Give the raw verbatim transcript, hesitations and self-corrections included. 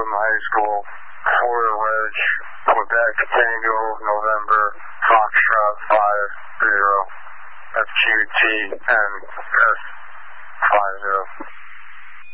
High School, Florida Reg, Quebec Tango, November, Foxtrot five zero, F Q T N S five zero.